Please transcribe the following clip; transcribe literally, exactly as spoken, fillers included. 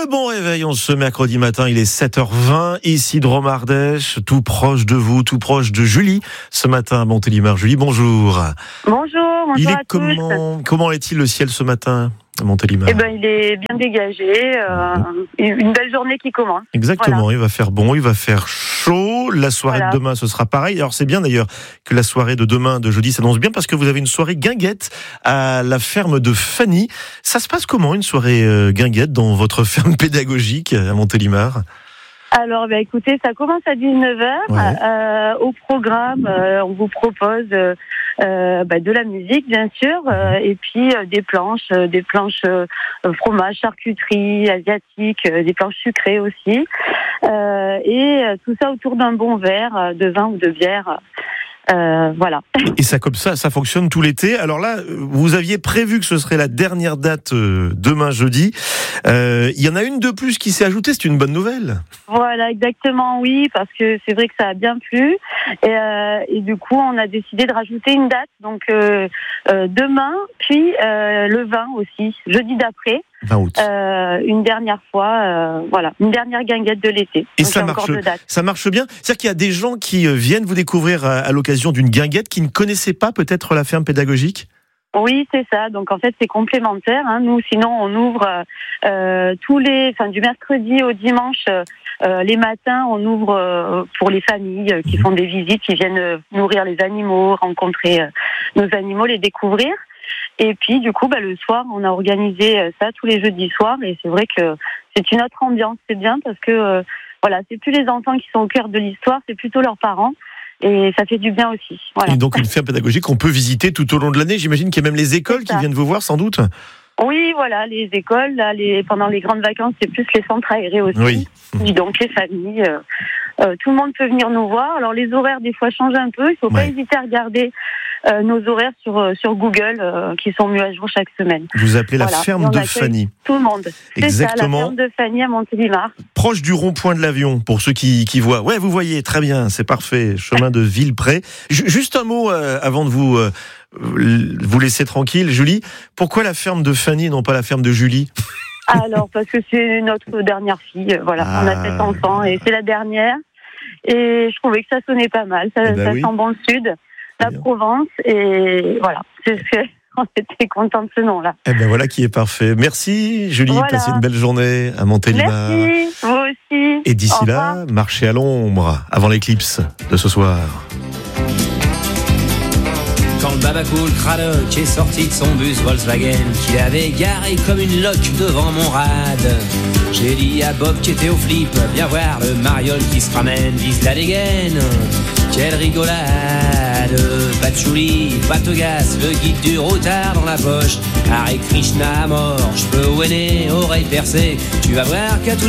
Le bon réveil, on ce mercredi matin, il est sept heures vingt, ici de Romardèche, tout proche de vous, tout proche de Julie, ce matin à Montélimar. Julie, bonjour. Bonjour, bonjour il est à comment, tous. Comment est-il le ciel ce matin à Montélimar? Eh ben, il est bien dégagé, euh, une belle journée qui commence. Exactement, Voilà. Il va faire bon, il va faire chaud, la soirée Voilà. de demain ce sera pareil. Alors c'est bien d'ailleurs que la soirée de demain, de jeudi, s'annonce bien parce que vous avez une soirée guinguette à la ferme de Fanny. Ça se passe comment une soirée euh, guinguette dans votre ferme pédagogique à Montélimar? Alors, bah, écoutez, ça commence à dix-neuf heures. Ouais. Euh, au programme, euh, on vous propose euh, euh, bah, de la musique, bien sûr, euh, et puis euh, des planches, euh, des planches euh, fromage, charcuterie, asiatique, euh, des planches sucrées aussi. Euh, et euh, tout ça autour d'un bon verre euh, de vin ou de bière. Euh, voilà. Et ça, comme ça, ça fonctionne tout l'été. Alors là, vous aviez prévu que ce serait la dernière date euh, demain jeudi. Euh, il y en a une de plus qui s'est ajoutée. C'est une bonne nouvelle. Voilà, exactement, oui, parce que c'est vrai que ça a bien plu. Et, euh, et du coup, on a décidé de rajouter une date. Donc, euh, euh, demain, puis euh, le vingt aussi, jeudi d'après. vingt août. Euh, une dernière fois, euh, voilà, une dernière guinguette de l'été. Et Donc, ça il y a encore marche, deux dates. ça marche bien. C'est-à-dire qu'il y a des gens qui viennent vous découvrir à, à l'occasion d'une guinguette qui ne connaissaient pas peut-être la ferme pédagogique. Oui, c'est ça. Donc en fait, c'est complémentaire. Hein. Nous, sinon, on ouvre euh, tous les, enfin, du mercredi au dimanche, euh, les matins, on ouvre euh, pour les familles euh, qui font des visites, qui viennent euh, nourrir les animaux, rencontrer euh, nos animaux, les découvrir. Et puis, du coup, bah, le soir, on a organisé euh, ça tous les jeudis soirs. Et c'est vrai que c'est une autre ambiance. C'est bien parce que euh, voilà, c'est plus les enfants qui sont au cœur de l'histoire, c'est plutôt leurs parents. Et ça fait du bien aussi. Voilà. Et donc une ferme pédagogique qu'on peut visiter tout au long de l'année. J'imagine qu'il y a même les écoles qui viennent vous voir sans doute. Oui, voilà, les écoles, là, les, pendant les grandes vacances, c'est plus les centres aérés aussi. Oui. Et donc les familles, euh, euh, tout le monde peut venir nous voir. Alors les horaires des fois changent un peu. Il ne faut Ouais. pas hésiter à regarder euh, nos horaires sur euh, sur Google, euh, qui sont mis à jour chaque semaine. Vous appelez la Voilà. ferme Et on de accueille Fanny. Tout le monde. C'est Exactement. ça, la ferme de Fanny à Montélimar. Proche du rond-point de l'avion, pour ceux qui, qui voient. Ouais, vous voyez, très bien, c'est parfait. Chemin de Villeprès. J- juste un mot euh, avant de vous, euh, vous laisser tranquille, Julie. Pourquoi la ferme de Fanny et non pas la ferme de Julie? Alors parce que c'est notre dernière fille. Voilà, Ah. on a sept enfants et c'est la dernière. Et je trouvais que ça sonnait pas mal. Ça, Eh ben ça oui. sent bon le sud, la Bien. Provence, et voilà. C'est ce que on était contents de ce nom-là. Eh ben voilà qui est parfait. Merci, Julie. Voilà. Passez une belle journée à Montélimar. Merci, vous aussi. Et d'ici Au là, revoir. marchez à l'ombre avant l'éclipse de ce soir. Quand le Babacool Cradock est sorti de son bus Volkswagen, qu'il avait garé comme une loque devant mon rad, j'ai dit à Bob qui était au flip, viens voir le mariole qui se ramène, vise la dégaine. Quelle rigolade, patchouli, patogas, le guide du routard dans la poche, Hare Krishna à mort, je peux ouéner, oreille percée, tu vas voir qu'à tout